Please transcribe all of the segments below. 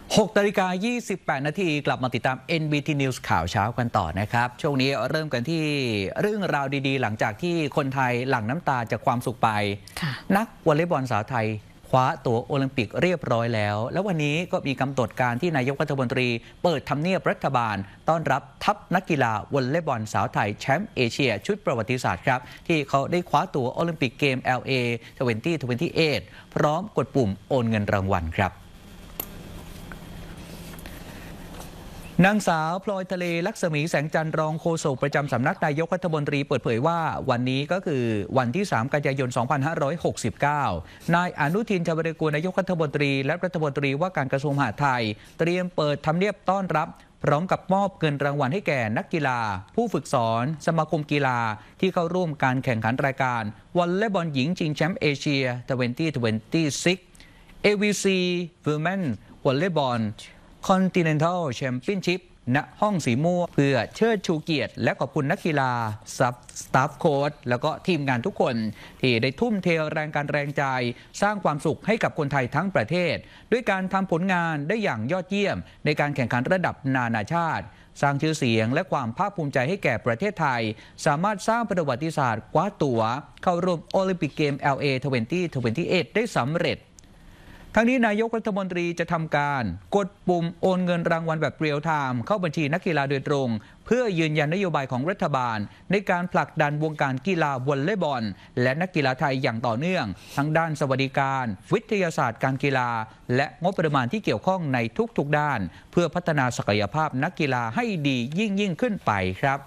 6:28 นาทีกลับมาติดตาม NBT News ข่าวเช้ากันต่อนะครับช่วงนี้เริ่มกันที่เรื่องราวดีๆหลังจากที่คนไทยหลั่งน้ำตาจากความสุขไปนักวอลเลย์บอลสาวไทยคว้าตั๋วโอลิมปิกเรียบร้อยแล้วแล้ววันนี้ก็มีกำหนดการที่นายกรัฐมนตรีเปิดทำเนียบรัฐบาลต้อนรับทัพนักกีฬาวอลเลย์บอลสาวไทยแชมป์เอเชียชุดประวัติศาสตร์ครับที่เขาได้คว้าตั๋วโอลิมปิกเกม LA 2028 พร้อมกดปุ่มโอนเงินรางวัลครับนางสาวพลอยทะเลลักษมีแสงจันทร์รองโฆษกประจำสำนักนายกรัฐมนตรีเปิดเผยว่าวันนี้ก็คือวันที่ 3 กันยายน 2569 นายอนุทินชาญวิรากูลนายกรัฐมนตรีและรัฐมนตรีว่าการกระทรวงมหาดไทยเตรียมเปิดทำเนียบต้อนรับพร้อมกับมอบเงินรางวัลให้แก่นักกีฬาผู้ฝึกสอนสมาคมกีฬาที่เข้าร่วมการแข่งขันรายการวอลเลย์บอลหญิงชิงแชมป์เอเชีย 2026 AVC Women Volleyball Continental Championship ณ ห้องสีม่วงเพื่อเชิดชูเกียรติและขอบคุณนักกีฬาสตาฟโค้ชแล้วก็ทีมงานทุกคนที่ได้ทุ่มเทแรงการแรงใจสร้างความสุขให้กับคนไทยทั้งประเทศด้วยการทำผลงานได้อย่างยอดเยี่ยมในการแข่งขันระดับนานาชาติสร้างชื่อเสียงและความภาคภูมิใจให้แก่ประเทศไทยสามารถสร้างประวัติศาสตร์คว้าตั๋วเข้าร่วมโอลิมปิกเกม LA 2028 ได้สำเร็จทั้งนี้นายกรัฐมนตรีจะทำการกดปุ่มโอนเงินรางวัลแบบเรียลไทม์เข้าบัญชีนักกีฬาโดยตรงเพื่อยืนยันนโยบายของรัฐบาลในการผลักดันวงการกีฬาวอลเลย์บอลและนักกีฬาไทยอย่างต่อเนื่องทั้งด้านสวัสดิการวิทยาศาสตร์การกีฬาและงบประมาณที่เกี่ยวข้องในทุกๆด้านเพื่อพัฒนาศักยภาพนักกีฬาให้ดียิ่งขึ้นไปครับ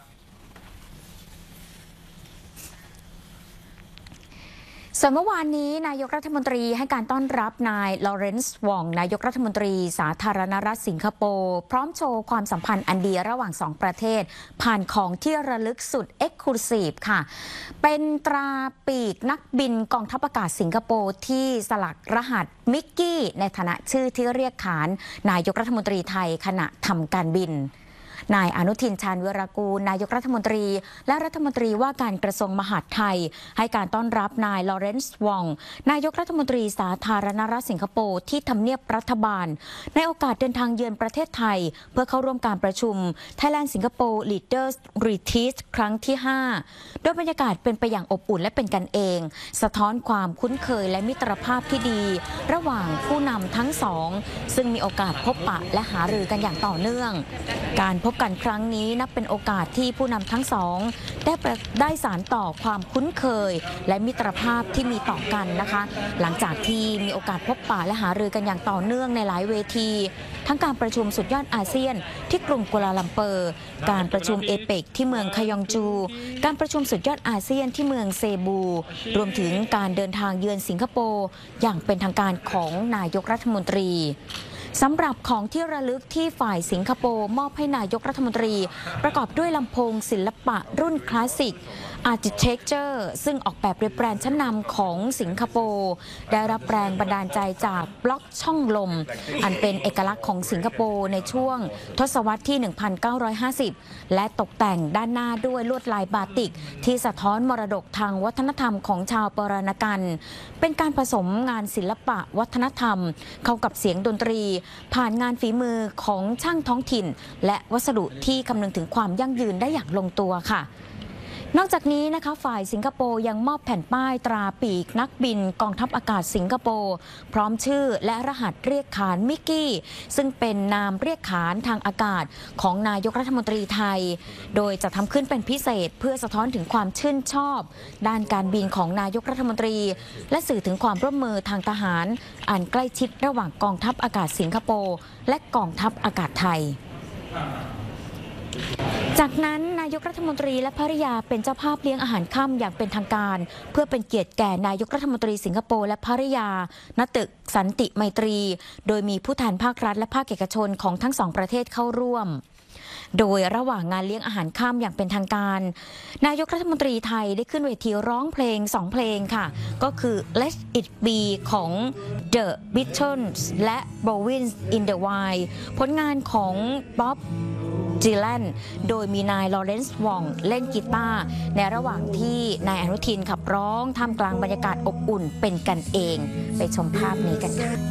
ส่วนเมื่อวานนี้นายกรัฐมนตรีให้การต้อนรับนายลอเรนซ์วองนายกรัฐมนตรีสาธารณรัฐสิงคโปร์พร้อมโชว์ความสัมพันธ์อันดีระหว่างสองประเทศผ่านของที่ระลึกสุดเอ็กซ์คลูซีฟค่ะเป็นตราปีกนักบินกองทัพอากาศสิงคโปร์ที่สลักรหัสมิกกี้ในฐานะชื่อที่เรียกขานนายกรัฐมนตรีไทยขณะทำการบินนายอนุทินชาญวิรากูลนายกรัฐมนตรีและรัฐมนตรีว่าการกระทรวงมหาดไทยให้การต้อนรับนายลอเรนซ์วองนายกรัฐมนตรีสาธารณรัฐสิงคโปร์ที่ทำเนียบรัฐบาลในโอกาสเดินทางเยือนประเทศไทยเพื่อเข้าร่วมการประชุม Thailand Singapore Leaders Retreat ครั้งที่ 5 โดยบรรยากาศเป็นไปอย่างอบอุ่นและเป็นกันเองสะท้อนความคุ้นเคยและมิตรภาพที่ดีระหว่างผู้นำทั้งสองซึ่งมีโอกาสพบปะและหารือกันอย่างต่อเนื่องการพบกันครั้งนี้นับเป็นโอกาสที่ผู้นำทั้งสองได้สานต่อความคุ้นเคยและมิตรภาพที่มีต่อกันนะคะหลังจากที่มีโอกาสพบปะและหารือกันอย่างต่อเนื่องในหลายเวทีทั้งการประชุมสุดยอดอาเซียนที่กรุงกัวลาลัมเปอร์การประชุมเอเปกที่เมืองคยองจูการประชุมสุดยอดอาเซียนที่เมืองเซบูรวมถึงการเดินทางเยือนสิงคโปร์อย่างเป็นทางการของนายกรัฐมนตรีสำหรับของที่ระลึกที่ฝ่ายสิงคโปร์มอบให้นายกรัฐมนตรีประกอบด้วยลำโพงศิลปะรุ่นคลาสสิก Architecture ซึ่งออกแบบโดยแบรนด์ชั้นนำของสิงคโปร์ได้รับแรงบันดาลใจจากบล็อกช่องลมอันเป็นเอกลักษณ์ของสิงคโปร์ในช่วงทศวรรษที่ 1950 และตกแต่งด้านหน้าด้วยลวดลายบาติกที่สะท้อนมรดกทางวัฒนธรรมของชาวปรณกันเป็นการผสมงานศิลปะวัฒนธรรมเข้ากับเสียงดนตรีผ่านงานฝีมือของช่างท้องถิ่นและวัสดุที่คำนึงถึงความยั่งยืนได้อย่างลงตัวค่ะนอกจากนี้นะคะฝ่ายสิงคโปร์ยังมอบแผ่นป้ายตราปีกนักบินกองทัพอากาศสิงคโปร์พร้อมชื่อและรหัสเรียกขานมิกกี้ซึ่งเป็นนามเรียกขานทางอากาศของนายกรัฐมนตรีไทยโดยจะทำขึ้นเป็นพิเศษเพื่อสะท้อนถึงความชื่นชอบด้านการบินของนายกรัฐมนตรีและสื่อถึงความร่วมมือทางทหารอันใกล้ชิดระหว่างกองทัพอากาศสิงคโปร์และกองทัพอากาศไทยจากนั้นนายกรัฐมนตรีและภริยาเป็นเจ้าภาพเลี้ยงอาหารค่ำอย่างเป็นทางการเพื่อเป็นเกียรติแก่นายกรัฐมนตรีสิงคโปร์และภริยาณตึกสันติไมตรีโดยมีผู้แทนภาครัฐและภาคเอกชนของทั้งสองประเทศเข้าร่วมโดยระหว่างงานเลี้ยงอาหารค่ำอย่างเป็นทางการนายกรัฐมนตรีไทยได้ขึ้นเวทีร้องเพลง2เพลงค่ะก็คือ Let It Be ของ The Beatles และ Blowing in the Wind ผลงานของบ๊อบจีแลนโดยมีนายลอเรนซ์วองเล่นกีตาร์ในระหว่างที่นายอนุทินขับร้องท่ามกลางบรรยากาศอบอุ่นเป็นกันเองไปชมภาพนี้กันค่ะ